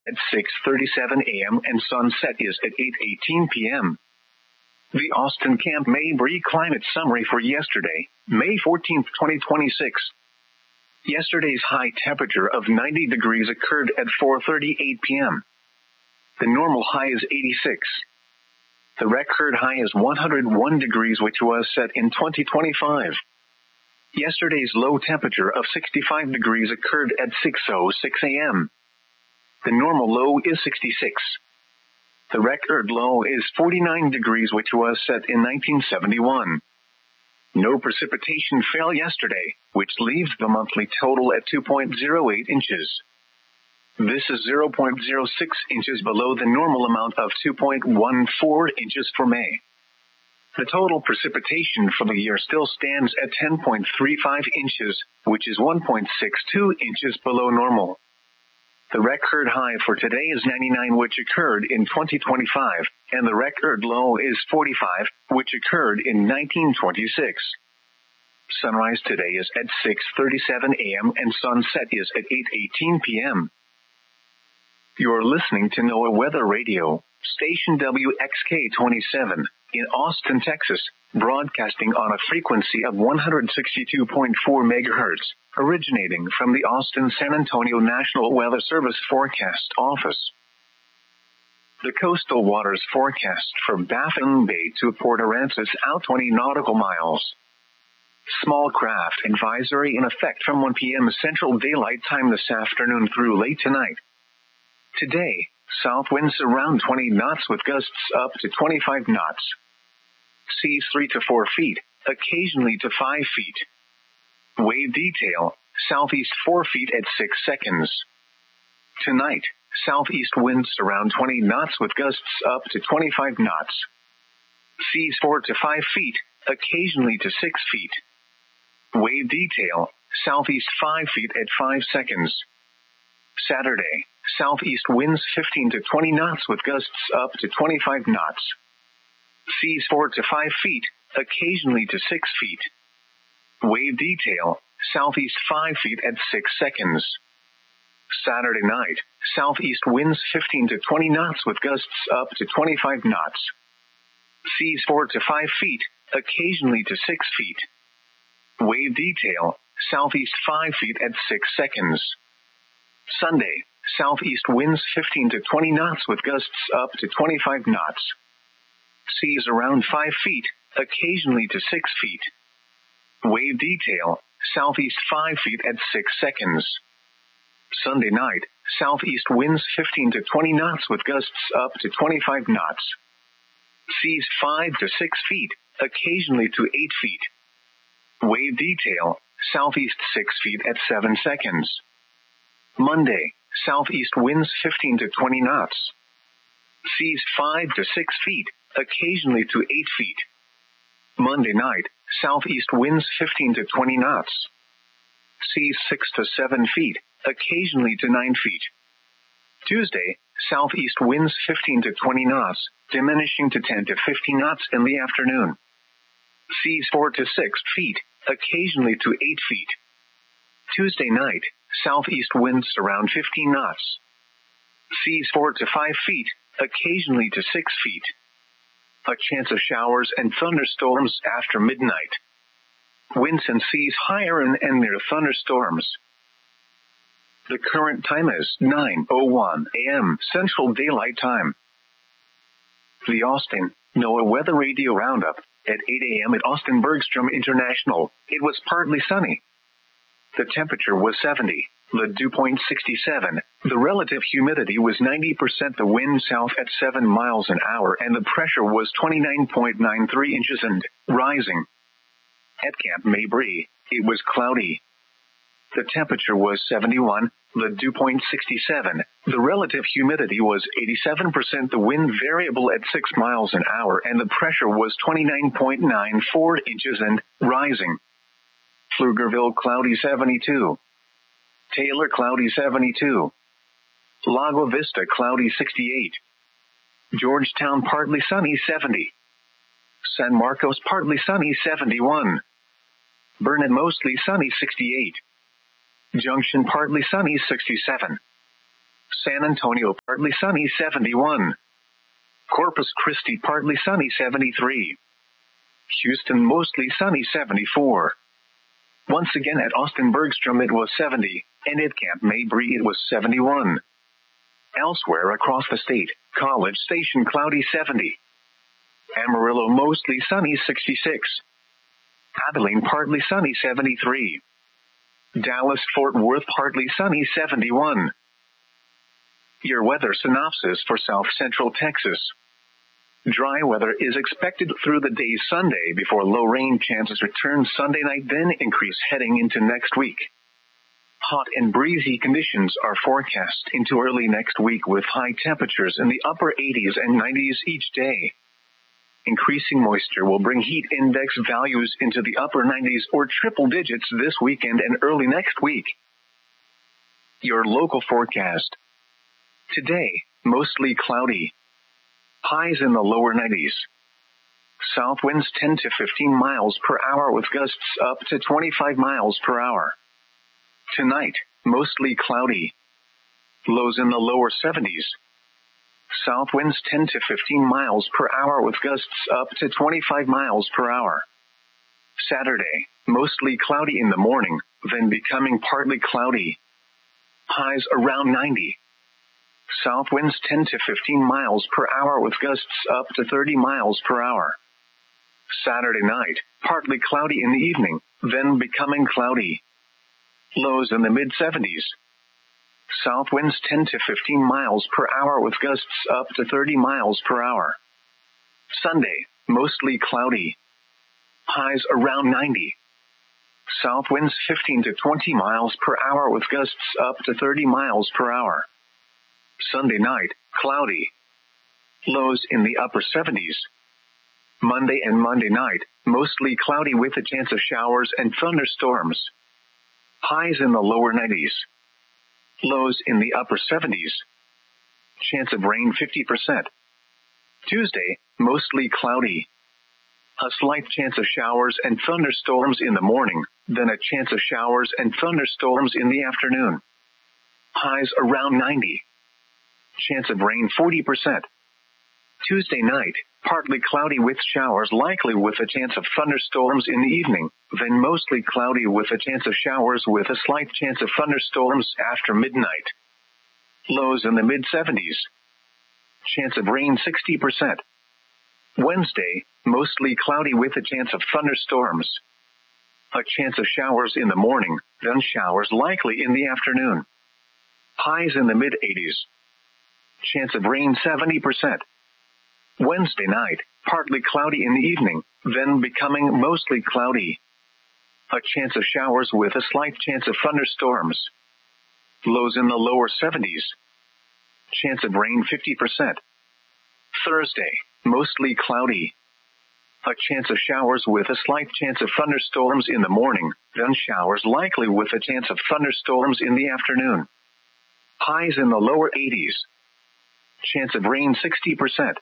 at 6:37 a.m. and sunset is at 8:18 p.m. The Austin Camp Mabry Climate Summary for yesterday, May 14, 2026. Yesterday's high temperature of 90 degrees occurred at 4:38 p.m. The normal high is 86. The record high is 101 degrees, which was set in 2025. Yesterday's low temperature of 65 degrees occurred at 6:06 a.m. The normal low is 66. The record low is 49 degrees, which was set in 1971. No precipitation fell yesterday, which leaves the monthly total at 2.08 inches. This is 0.06 inches below the normal amount of 2.14 inches for May. The total precipitation for the year still stands at 10.35 inches, which is 1.62 inches below normal. The record high for today is 99, which occurred in 2025, and the record low is 45, which occurred in 1926. Sunrise today is at 6:37 a.m. and sunset is at 8:18 p.m. You're listening to NOAA Weather Radio, station WXK-27, in Austin, Texas, broadcasting on a frequency of 162.4 megahertz, originating from the Austin-San Antonio National Weather Service Forecast Office. The coastal waters forecast from Baffin Bay to Port Aransas out 20 nautical miles. Small craft advisory in effect from 1 p.m. Central Daylight Time this afternoon through late tonight. Today, south winds around 20 knots with gusts up to 25 knots. Seas 3 to 4 feet, occasionally to 5 feet. Wave detail, southeast 4 feet at 6 seconds. Tonight, southeast winds around 20 knots with gusts up to 25 knots. Seas 4 to 5 feet, occasionally to 6 feet. Wave detail, southeast 5 feet at 5 seconds. Saturday, southeast winds 15 to 20 knots with gusts up to 25 knots. Seas 4 to 5 feet, occasionally to 6 feet. Wave detail, southeast 5 feet at 6 seconds. Saturday night, southeast winds 15 to 20 knots with gusts up to 25 knots. Seas 4 to 5 feet, occasionally to 6 feet. Wave detail, southeast 5 feet at 6 seconds. Sunday, southeast winds 15 to 20 knots with gusts up to 25 knots. Seas around 5 feet, occasionally to 6 feet. Wave detail, southeast 5 feet at 6 seconds. Sunday night, southeast winds 15 to 20 knots with gusts up to 25 knots. Seas 5 to 6 feet, occasionally to 8 feet. Wave detail, southeast 6 feet at 7 seconds. Monday, southeast winds 15 to 20 knots. Seas 5 to 6 feet, occasionally to 8 feet. Monday night, southeast winds 15 to 20 knots. Seas 6 to 7 feet, occasionally to 9 feet. Tuesday, southeast winds 15 to 20 knots, diminishing to 10 to 15 knots in the afternoon. Seas 4 to 6 feet, occasionally to 8 feet. Tuesday night, southeast winds around 15 knots. Seas 4 to 5 feet, occasionally to 6 feet. A chance of showers and thunderstorms after midnight. Winds and seas higher and near thunderstorms. The current time is 9:01 a.m. Central Daylight Time. The Austin NOAA Weather Radio Roundup. At 8 a.m. at Austin Bergstrom International, it was partly sunny. The temperature was 70, the dew point 67, the relative humidity was 90%, the wind south at 7 miles an hour, and the pressure was 29.93 inches and rising. At Camp Mabry, it was cloudy. The temperature was 71, the dew point 67, the relative humidity was 87%, the wind variable at 6 miles an hour, and the pressure was 29.94 inches and rising. Pflugerville cloudy 72. Taylor cloudy 72. Lago Vista cloudy 68. Georgetown partly sunny 70. San Marcos partly sunny 71. Burnett mostly sunny 68. Junction partly sunny 67. San Antonio partly sunny 71. Corpus Christi partly sunny 73. Houston mostly sunny 74. Once again at Austin Bergstrom it was 70, and at Camp Mabry it was 71. Elsewhere across the state, College Station cloudy 70. Amarillo mostly sunny 66. Abilene partly sunny 73. Dallas-Fort Worth partly sunny 71. Your weather synopsis for South Central Texas. Dry weather is expected through the day Sunday before low rain chances return Sunday night, then increase heading into next week. Hot and breezy conditions are forecast into early next week with high temperatures in the upper 80s and 90s each day. Increasing moisture will bring heat index values into the upper 90s or triple digits this weekend and early next week. Your local forecast. Today, mostly cloudy. Highs in the lower 90s. South winds 10 to 15 miles per hour with gusts up to 25 miles per hour. Tonight, mostly cloudy. Lows in the lower 70s. South winds 10 to 15 miles per hour with gusts up to 25 miles per hour. Saturday, mostly cloudy in the morning, then becoming partly cloudy. Highs around 90. South winds 10 to 15 miles per hour with gusts up to 30 miles per hour. Saturday night, partly cloudy in the evening, then becoming cloudy. Lows in the mid-70s. South winds 10 to 15 miles per hour with gusts up to 30 miles per hour. Sunday, mostly cloudy. Highs around 90. South winds 15 to 20 miles per hour with gusts up to 30 miles per hour. Sunday night, cloudy. Lows in the upper 70s. Monday and Monday night, mostly cloudy with a chance of showers and thunderstorms. Highs in the lower 90s. Lows in the upper 70s. Chance of rain 50%. Tuesday, mostly cloudy. A slight chance of showers and thunderstorms in the morning, then a chance of showers and thunderstorms in the afternoon. Highs around 90. Chance of rain 40%. Tuesday night, partly cloudy with showers likely with a chance of thunderstorms in the evening, then mostly cloudy with a chance of showers with a slight chance of thunderstorms after midnight. Lows in the mid-70s. Chance of rain 60%. Wednesday, mostly cloudy with a chance of thunderstorms. A chance of showers in the morning, then showers likely in the afternoon. Highs in the mid-80s. Chance of rain 70%. Wednesday night, partly cloudy in the evening, then becoming mostly cloudy. A chance of showers with a slight chance of thunderstorms. Lows in the lower 70s. Chance of rain 50%. Thursday, mostly cloudy. A chance of showers with a slight chance of thunderstorms in the morning, then showers likely with a chance of thunderstorms in the afternoon. Highs in the lower 80s. Chance of rain 60%.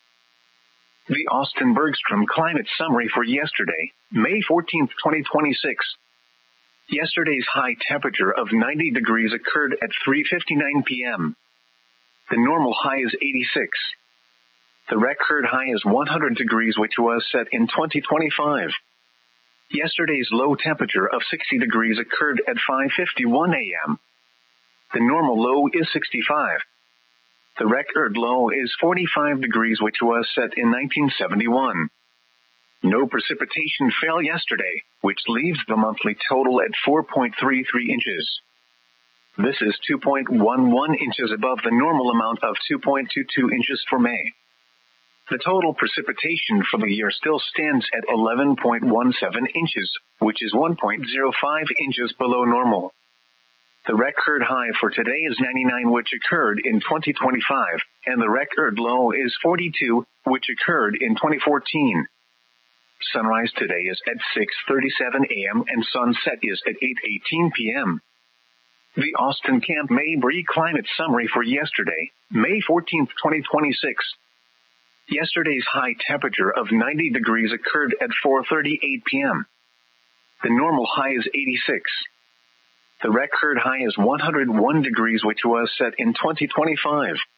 The Austin Bergstrom Climate Summary for yesterday, May 14, 2026. Yesterday's high temperature of 90 degrees occurred at 3:59 p.m. The normal high is 86. The record high is 100 degrees, which was set in 2025. Yesterday's low temperature of 60 degrees occurred at 5:51 a.m. The normal low is 65. The record low is 45 degrees, which was set in 1971. No precipitation fell yesterday, which leaves the monthly total at 4.33 inches. This is 2.11 inches above the normal amount of 2.22 inches for May. The total precipitation for the year still stands at 11.17 inches, which is 1.05 inches below normal. The record high for today is 99, which occurred in 2025, and the record low is 42, which occurred in 2014. Sunrise today is at 6:37 a.m. and sunset is at 8:18 p.m. The Austin Camp Mabry Climate Summary for yesterday, May 14, 2026. Yesterday's high temperature of 90 degrees occurred at 4:38 p.m. The normal high is 86. The record high is 101 degrees, which was set in 2025.